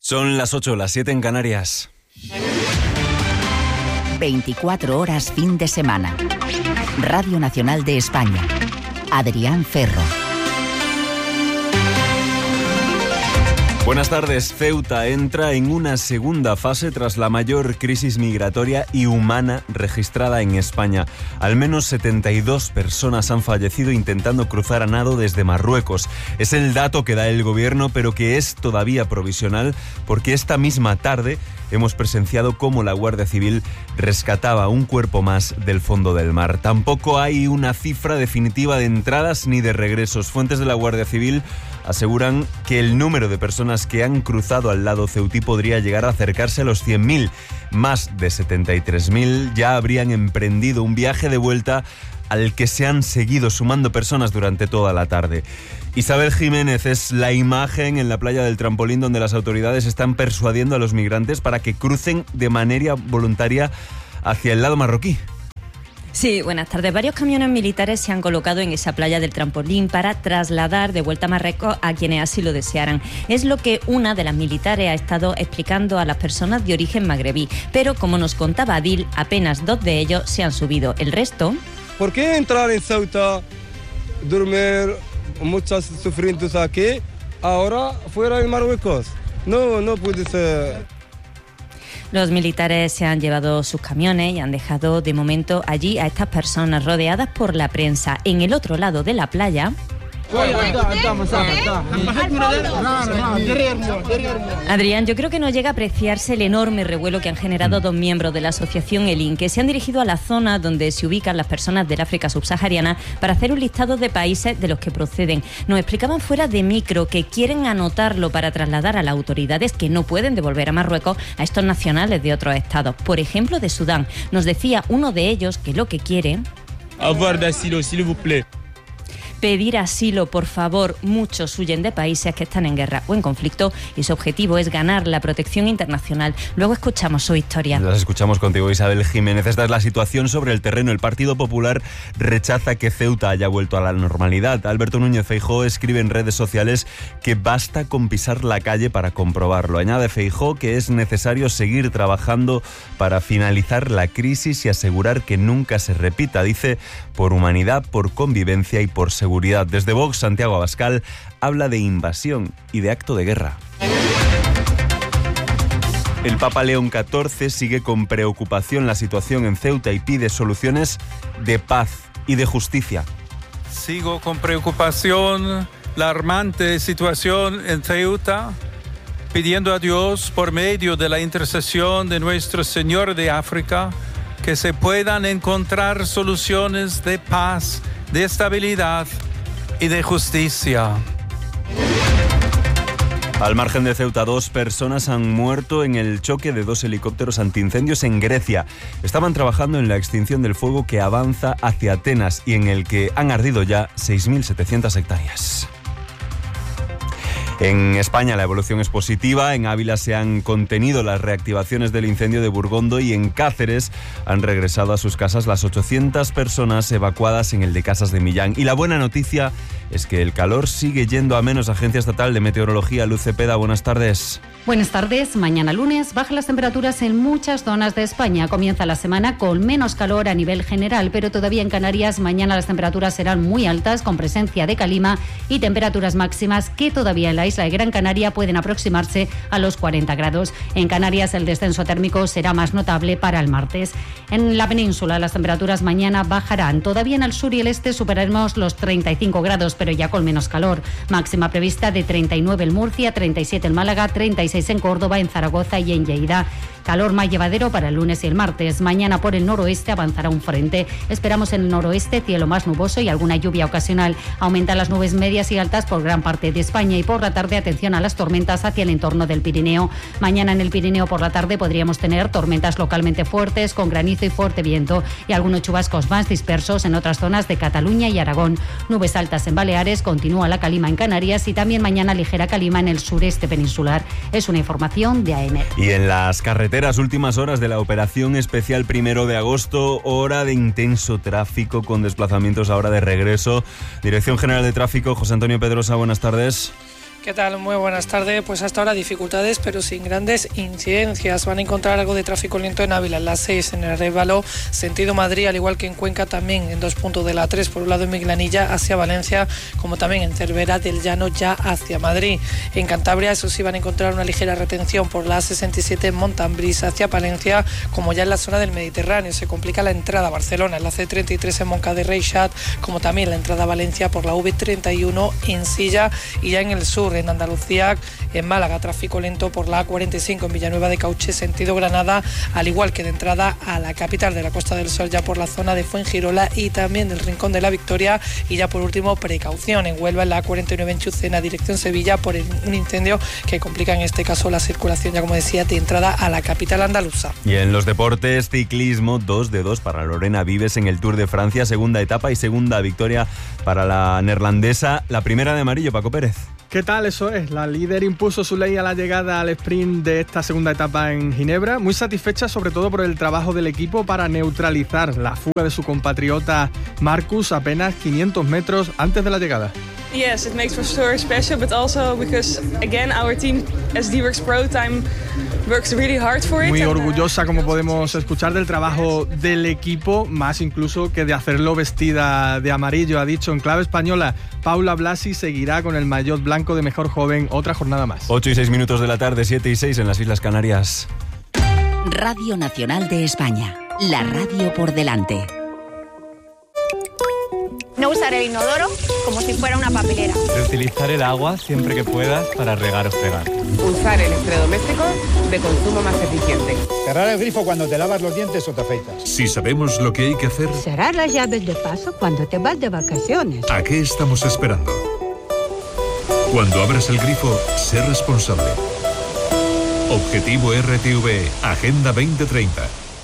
Son las 8, las 7 en Canarias. 24 horas fin de semana. Radio Nacional de España. Adrián Ferro. Buenas tardes. Ceuta entra en una segunda fase tras la mayor crisis migratoria y humana registrada en España. Al menos 72 personas han fallecido intentando cruzar a nado desde Marruecos. Es el dato que da el gobierno, pero que es todavía provisional, porque esta misma tarde hemos presenciado cómo la Guardia Civil rescataba un cuerpo más del fondo del mar. Tampoco hay una cifra definitiva de entradas ni de regresos. Fuentes de la Guardia Civil aseguran que el número de personas que han cruzado al lado ceutí podría llegar a acercarse a los 100.000. Más de 73.000 ya habrían emprendido un viaje de vuelta al que se han seguido sumando personas durante toda la tarde. Isabel Jiménez es la imagen en la playa del Trampolín donde las autoridades están persuadiendo a los migrantes para que crucen de manera voluntaria hacia el lado marroquí. Sí, buenas tardes. Varios camiones militares se han colocado en esa playa del Trampolín para trasladar de vuelta a Marruecos a quienes así lo desearan. Es lo que una de las militares ha estado explicando a las personas de origen magrebí. Pero, como nos contaba Adil, apenas 2 de ellos se han subido. El resto... ¿Por qué entrar en Ceuta, dormir, muchos sufrientes aquí, ahora fuera en Marruecos? No puede ser. Los militares se han llevado sus camiones y han dejado de momento allí a estas personas rodeadas por la prensa. En el otro lado de la playa... Adrián, yo creo que no llega a apreciarse el enorme revuelo que han generado 2 miembros de la asociación ELIN, que se han dirigido a la zona donde se ubican las personas del África subsahariana para hacer un listado de países de los que proceden. Nos explicaban fuera de micro que quieren anotarlo para trasladar a las autoridades que no pueden devolver a Marruecos a estos nacionales de otros estados, por ejemplo de Sudán. Nos decía uno de ellos que lo que quiere... Avoir d'asilo, s'il vous plaît. Pedir asilo, por favor. Muchos huyen de países que están en guerra o en conflicto y su objetivo es ganar la protección internacional. Luego escuchamos su historia. Las escuchamos contigo, Isabel Jiménez. Esta es la situación sobre el terreno. El Partido Popular rechaza que Ceuta haya vuelto a la normalidad. Alberto Núñez Feijóo escribe en redes sociales que basta con pisar la calle para comprobarlo. Añade Feijóo que es necesario seguir trabajando para finalizar la crisis y asegurar que nunca se repita. Dice, por humanidad, por convivencia y por seguridad. Desde Vox, Santiago Abascal habla de invasión y de acto de guerra. El Papa León XIV sigue con preocupación la situación en Ceuta y pide soluciones de paz y de justicia. Sigo con preocupación la alarmante situación en Ceuta, pidiendo a Dios, por medio de la intercesión de Nuestro Señor de África, que se puedan encontrar soluciones de paz, de estabilidad y de justicia. Al margen de Ceuta, 2 personas han muerto en el choque de 2 helicópteros antiincendios en Grecia. Estaban trabajando en la extinción del fuego que avanza hacia Atenas y en el que han ardido ya 6.700 hectáreas. En España la evolución es positiva, en Ávila se han contenido las reactivaciones del incendio de Burgondo y en Cáceres han regresado a sus casas las 800 personas evacuadas en el de Casas de Millán. Y la buena noticia es que el calor sigue yendo a menos. Agencia Estatal de Meteorología, Luz Cepeda, buenas tardes. Buenas tardes. Mañana lunes bajan las temperaturas en muchas zonas de España. Comienza la semana con menos calor a nivel general, pero todavía en Canarias mañana las temperaturas serán muy altas, con presencia de calima y temperaturas máximas que todavía en la isla de Gran Canaria pueden aproximarse a los 40 grados. En Canarias el descenso térmico será más notable para el martes. En la península las temperaturas mañana bajarán. Todavía en el sur y el este superaremos los 35 grados, pero ya con menos calor. Máxima prevista de 39 en Murcia, 37 en Málaga, 36 en Córdoba, en Zaragoza y en Lleida. Calor más llevadero para el lunes y el martes. Mañana por el noroeste avanzará un frente. Esperamos en el noroeste cielo más nuboso y alguna lluvia ocasional. Aumentan las nubes medias y altas por gran parte de España y por la tarde atención a las tormentas hacia el entorno del Pirineo. Mañana en el Pirineo por la tarde podríamos tener tormentas localmente fuertes con granizo y fuerte viento y algunos chubascos más dispersos en otras zonas de Cataluña y Aragón. Nubes altas en Baleares, continúa la calima en Canarias y también mañana ligera calima en el sureste peninsular. Es una información de AEMET. Y en las carreteras, últimas horas de la operación especial 1 de agosto, hora de intenso tráfico con desplazamientos ahora de regreso. Dirección General de Tráfico, José Antonio Pedrosa, buenas tardes. ¿Qué tal? Muy buenas tardes. Pues hasta ahora dificultades, pero sin grandes incidencias. Van a encontrar algo de tráfico lento en Ávila, en la 6, en el Arévalo, sentido Madrid, al igual que en Cuenca, también en 2 puntos de la 3, por un lado en Miglanilla hacia Valencia, como también en Cervera del Llano ya hacia Madrid. En Cantabria, eso sí, van a encontrar una ligera retención por la A67 en Montambrís hacia Palencia, como ya en la zona del Mediterráneo. Se complica la entrada a Barcelona, en la C33 en Moncada de Reixat, como también la entrada a Valencia por la V31 en Silla, y ya en el sur, en Andalucía, en Málaga, tráfico lento por la A45 en Villanueva de Cauche, sentido Granada, al igual que de entrada a la capital de la Costa del Sol, ya por la zona de Fuengirola y también del Rincón de la Victoria. Y ya por último, precaución en Huelva, en la A49 en Chucena, dirección Sevilla, por un incendio que complica en este caso la circulación, ya como decía, de entrada a la capital andaluza. Y en los deportes, ciclismo, 2 de 2 para Lorena Vives en el Tour de Francia, segunda etapa y segunda victoria para la neerlandesa, la primera de amarillo, Paco Pérez. ¿Qué tal? Eso es, la líder impuso su ley a la llegada al sprint de esta segunda etapa en Ginebra, muy satisfecha sobre todo por el trabajo del equipo para neutralizar la fuga de su compatriota Marcus apenas 500 metros antes de la llegada. Yes, it makes for sure special, but also because again our team as D-Works Pro Time works really hard for it. Muy orgullosa, como podemos escuchar, del trabajo del equipo, más incluso que de hacerlo vestida de amarillo. Ha dicho en clave española, Paula Blasi seguirá con el maillot blanco de mejor joven otra jornada más. 8 y 6 minutos de la tarde, 7 y 6 en las Islas Canarias. Radio Nacional de España, la radio por delante. No usar el inodoro como si fuera una papelera. Reutilizar el agua siempre que puedas para regar o fregar. Usar electrodomésticos de consumo más eficiente. Cerrar el grifo cuando te lavas los dientes o te afeitas. Si sabemos lo que hay que hacer... Cerrar las llaves de paso cuando te vas de vacaciones. ¿A qué estamos esperando? Cuando abras el grifo, sé responsable. Objetivo RTV, Agenda 2030.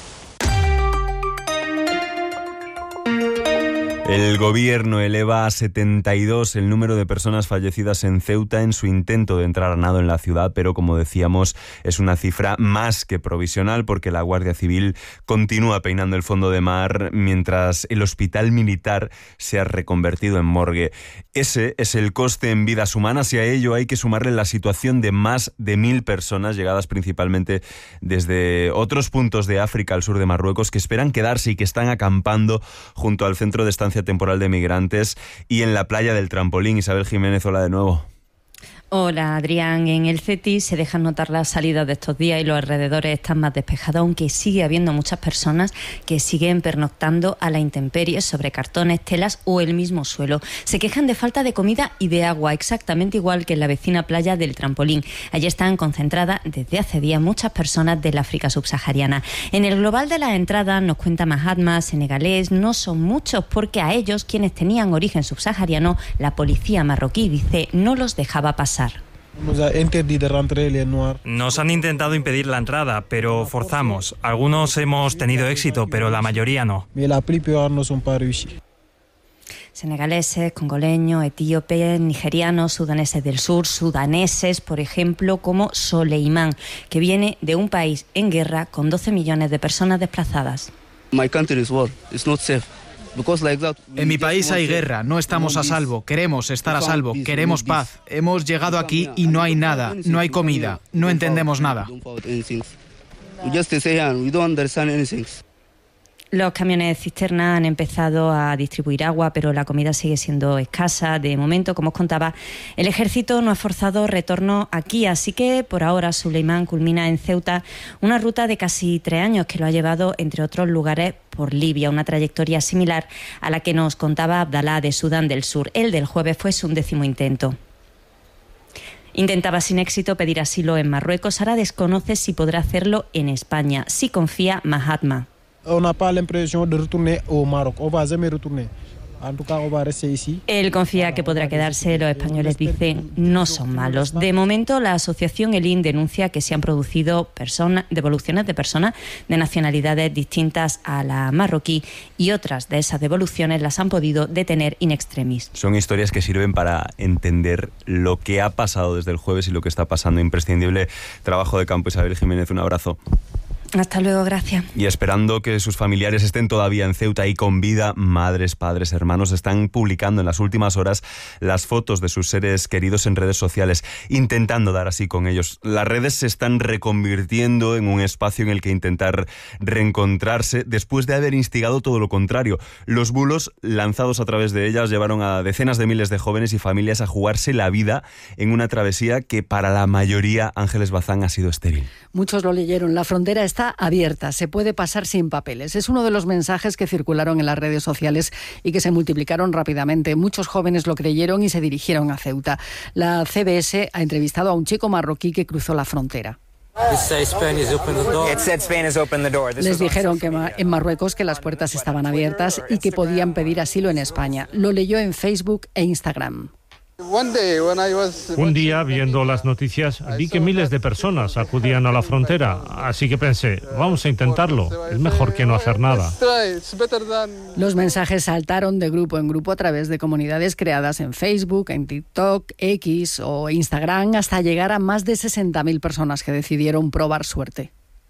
El gobierno eleva a 72 el número de personas fallecidas en Ceuta en su intento de entrar a nado en la ciudad, pero como decíamos, es una cifra más que provisional porque la Guardia Civil continúa peinando el fondo de mar mientras el hospital militar se ha reconvertido en morgue. Ese es el coste en vidas humanas y a ello hay que sumarle la situación de más de 1.000 personas llegadas principalmente desde otros puntos de África al sur de Marruecos que esperan quedarse y que están acampando junto al centro de estancia temporal de migrantes y en la playa del Trampolín. Isabel Jiménez, hola de nuevo. Hola Adrián, en el CETI se dejan notar las salidas de estos días y los alrededores están más despejados, aunque sigue habiendo muchas personas que siguen pernoctando a la intemperie sobre cartones, telas o el mismo suelo. Se quejan de falta de comida y de agua, exactamente igual que en la vecina playa del Trampolín. Allí están concentradas desde hace días muchas personas del África subsahariana. En el global de las entradas, nos cuenta Mahatma, senegalés, no son muchos porque a ellos, quienes tenían origen subsahariano, la policía marroquí, dice, no los dejaba pasar. Nos han intentado impedir la entrada, pero forzamos. Algunos hemos tenido éxito, pero la mayoría no. Senegaleses, congoleños, etíopes, nigerianos, sudaneses del sur, sudaneses, por ejemplo, como Soleimán, que viene de un país en guerra con 12 millones de personas desplazadas. My country is war. It's not safe. En mi país hay guerra, no estamos a salvo, queremos estar a salvo, queremos paz. Hemos llegado aquí y no hay nada, no hay comida, no entendemos nada. Los camiones cisterna han empezado a distribuir agua, pero la comida sigue siendo escasa. De momento, como os contaba, el ejército no ha forzado retorno aquí, así que por ahora Soleimán culmina en Ceuta una ruta de casi 3 años que lo ha llevado, entre otros lugares, por Libia, una trayectoria similar a la que nos contaba Abdalá de Sudán del Sur. El del jueves fue su 11º intento. Intentaba sin éxito pedir asilo en Marruecos, ahora desconoce si podrá hacerlo en España. Sí confía Mahatma. On n'a pas l'impression de retourner au Maroc. On va jamais retourner. En tout cas, on va rester ici. Él confía que podrá quedarse. Los españoles dicen no son malos. De momento, la asociación ELIN denuncia que se han producido devoluciones de personas de nacionalidades distintas a la marroquí y otras de esas devoluciones las han podido detener in extremis. Son historias que sirven para entender lo que ha pasado desde el jueves y lo que está pasando. Imprescindible trabajo de campo. Isabel Jiménez, un abrazo. Hasta luego, gracias. Y esperando que sus familiares estén todavía en Ceuta y con vida, madres, padres, hermanos están publicando en las últimas horas las fotos de sus seres queridos en redes sociales, intentando dar así con ellos. Las redes se están reconvirtiendo en un espacio en el que intentar reencontrarse después de haber instigado todo lo contrario. Los bulos lanzados a través de ellas llevaron a decenas de miles de jóvenes y familias a jugarse la vida en una travesía que para la mayoría, Ángeles Bazán, ha sido estéril. Muchos lo leyeron. La frontera está abierta, se puede pasar sin papeles. Es uno de los mensajes que circularon en las redes sociales y que se multiplicaron rápidamente. Muchos jóvenes lo creyeron y se dirigieron a Ceuta. La CBS ha entrevistado a un chico marroquí que cruzó la frontera. Les dijeron que en Marruecos que las puertas estaban abiertas y que podían pedir asilo en España. Lo leyó en Facebook e Instagram. Un día, viendo las noticias, vi que miles de personas acudían a la frontera, así que pensé, vamos a intentarlo, es mejor que no hacer nada. Los mensajes saltaron de grupo en grupo a través de comunidades creadas en Facebook, en TikTok, X o Instagram, hasta llegar a más de 60.000 personas que decidieron probar suerte.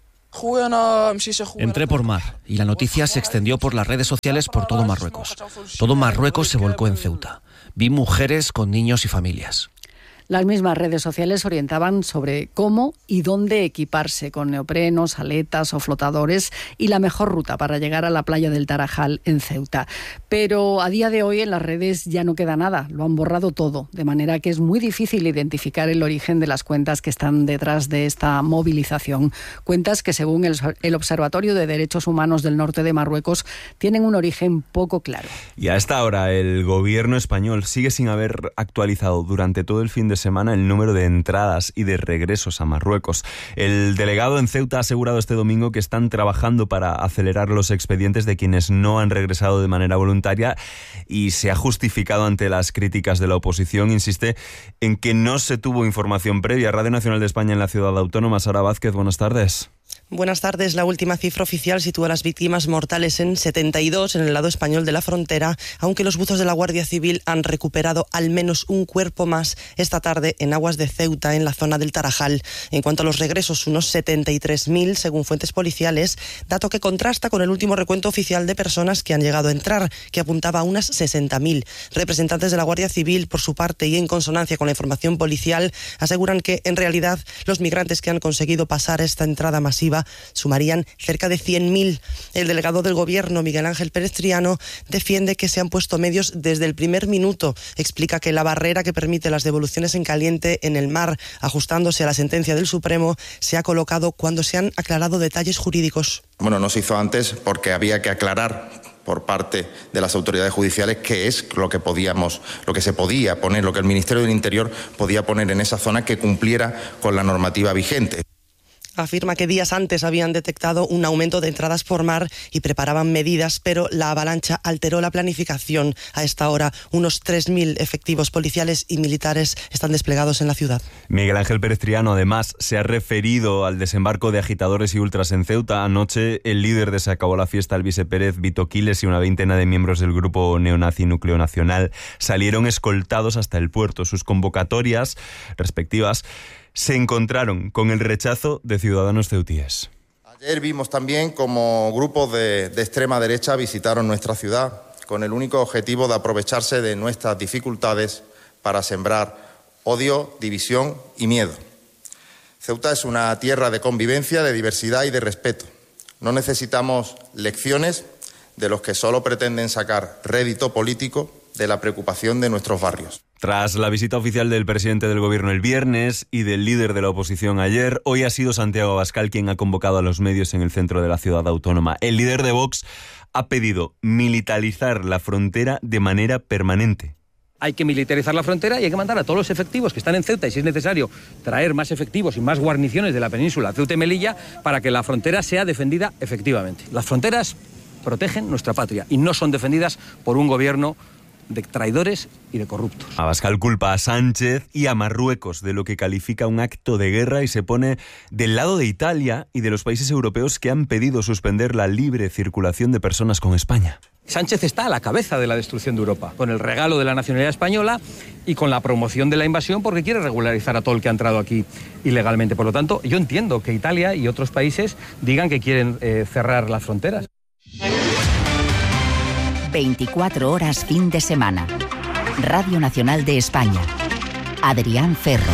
Entré por mar y la noticia se extendió por las redes sociales por todo Marruecos. Todo Marruecos se volcó en Ceuta. Vi mujeres con niños y familias. Las mismas redes sociales orientaban sobre cómo y dónde equiparse con neoprenos, aletas o flotadores y la mejor ruta para llegar a la playa del Tarajal en Ceuta. Pero a día de hoy en las redes ya no queda nada, lo han borrado todo, de manera que es muy difícil identificar el origen de las cuentas que están detrás de esta movilización. Cuentas que, según el Observatorio de Derechos Humanos del Norte de Marruecos, tienen un origen poco claro. Y a esta hora el gobierno español sigue sin haber actualizado durante todo el fin de semana el número de entradas y de regresos a Marruecos. El delegado en Ceuta ha asegurado este domingo que están trabajando para acelerar los expedientes de quienes no han regresado de manera voluntaria y se ha justificado ante las críticas de la oposición. Insiste en que no se tuvo información previa. Radio Nacional de España en la Ciudad Autónoma. Sara Vázquez, buenas tardes. Buenas tardes. La última cifra oficial sitúa a las víctimas mortales en 72 en el lado español de la frontera, aunque los buzos de la Guardia Civil han recuperado al menos un cuerpo más esta tarde en aguas de Ceuta, en la zona del Tarajal. En cuanto a los regresos, unos 73.000 según fuentes policiales, dato que contrasta con el último recuento oficial de personas que han llegado a entrar, que apuntaba a unas 60.000. Representantes de la Guardia Civil, por su parte, y en consonancia con la información policial, aseguran que en realidad los migrantes que han conseguido pasar esta entrada masiva sumarían cerca de 100.000. El delegado del Gobierno, Miguel Ángel Pérez Triano, defiende que se han puesto medios desde el primer minuto. Explica que la barrera que permite las devoluciones en caliente en el mar, ajustándose a la sentencia del Supremo, se ha colocado cuando se han aclarado detalles jurídicos. Bueno, no se hizo antes porque había que aclarar por parte de las autoridades judiciales qué es lo que se podía poner, lo que el Ministerio del Interior podía poner en esa zona que cumpliera con la normativa vigente. Afirma que días antes habían detectado un aumento de entradas por mar y preparaban medidas, pero la avalancha alteró la planificación. A esta hora, unos 3.000 efectivos policiales y militares están desplegados en la ciudad. Miguel Ángel Pérez Triano, además, se ha referido al desembarco de agitadores y ultras en Ceuta. Anoche, el líder de Se Acabó la Fiesta, Alvise Pérez, Vito Quiles y una veintena de miembros del grupo neonazi Núcleo Nacional salieron escoltados hasta el puerto. Sus convocatorias respectivas se encontraron con el rechazo de ciudadanos ceutíes. Ayer vimos también como grupos de extrema derecha visitaron nuestra ciudad con el único objetivo de aprovecharse de nuestras dificultades para sembrar odio, división y miedo. Ceuta es una tierra de convivencia, de diversidad y de respeto. No necesitamos lecciones de los que solo pretenden sacar rédito político de la preocupación de nuestros barrios. Tras la visita oficial del presidente del Gobierno el viernes y del líder de la oposición ayer, hoy ha sido Santiago Abascal quien ha convocado a los medios en el centro de la ciudad autónoma. El líder de Vox ha pedido militarizar la frontera de manera permanente. Hay que militarizar la frontera y hay que mandar a todos los efectivos que están en Ceuta y, si es necesario, traer más efectivos y más guarniciones de la península Ceuta y Melilla para que la frontera sea defendida efectivamente. Las fronteras protegen nuestra patria y no son defendidas por un gobierno de traidores y de corruptos. Abascal culpa a Sánchez y a Marruecos de lo que califica un acto de guerra y se pone del lado de Italia y de los países europeos que han pedido suspender la libre circulación de personas con España. Sánchez está a la cabeza de la destrucción de Europa, con el regalo de la nacionalidad española y con la promoción de la invasión porque quiere regularizar a todo el que ha entrado aquí ilegalmente. Por lo tanto, yo entiendo que Italia y otros países digan que quieren cerrar las fronteras. 24 horas fin de semana. Radio Nacional de España. Adrián Ferro.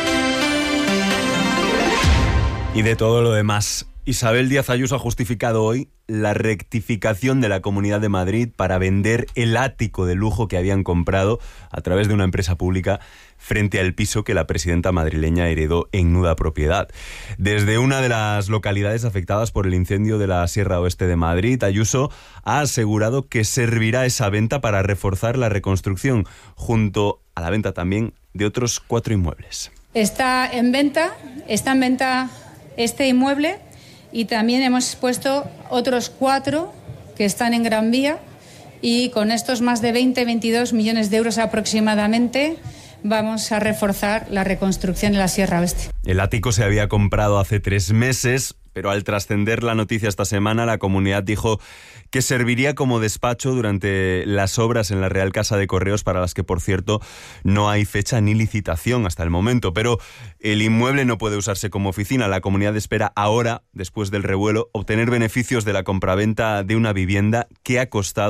Y de todo lo demás, Isabel Díaz Ayuso ha justificado hoy la rectificación de la Comunidad de Madrid para vender el ático de lujo que habían comprado a través de una empresa pública frente al piso que la presidenta madrileña heredó en nuda propiedad. Desde una de las localidades afectadas por el incendio de la Sierra Oeste de Madrid, Ayuso ha asegurado que servirá esa venta para reforzar la reconstrucción, junto a la venta también de otros 4 inmuebles. Está en venta este inmueble. Y también hemos puesto otros 4 que están en Gran Vía y con estos más de 22 millones de euros aproximadamente vamos a reforzar la reconstrucción de la Sierra Oeste. El ático se había comprado hace 3 meses, pero al trascender la noticia esta semana, la comunidad dijo que serviría como despacho durante las obras en la Real Casa de Correos, para las que, por cierto, no hay fecha ni licitación hasta el momento. Pero el inmueble no puede usarse como oficina. La comunidad espera ahora, después del revuelo, obtener beneficios de la compraventa de una vivienda que ha costado